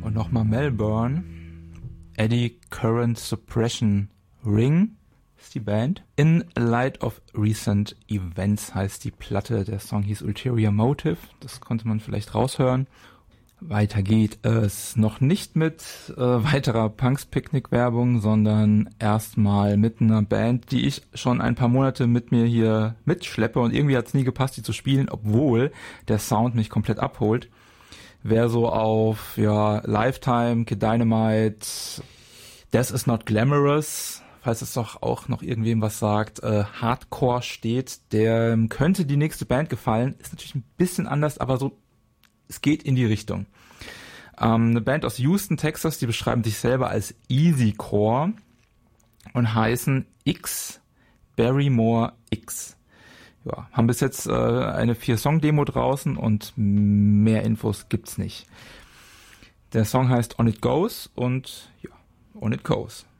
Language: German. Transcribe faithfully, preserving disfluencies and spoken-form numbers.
Und nochmal Melbourne. Eddy Current Suppression Ring ist die Band. In Light of Recent Events heißt die Platte. Der Song hieß Ulterior Motive. Das konnte man vielleicht raushören. Weiter geht es noch nicht mit äh, weiterer Punks-Picknick-Werbung, sondern erstmal mit einer Band, die ich schon ein paar Monate mit mir hier mitschleppe und irgendwie hat es nie gepasst, die zu spielen, obwohl der Sound mich komplett abholt. Wer so auf ja Lifetime, Kid Dynamite, Death is Not Glamorous, falls es doch auch noch irgendwem was sagt, äh, Hardcore steht, der könnte die nächste Band gefallen. Ist natürlich ein bisschen anders, aber so es geht in die Richtung. Ähm, eine Band aus Houston, Texas, die beschreiben sich selber als Easycore und heißen X Barrymore X. Ja, haben bis jetzt äh, eine vier-Song-Demo draußen und mehr Infos gibt's nicht. Der Song heißt On It Goes und ja, On It Goes.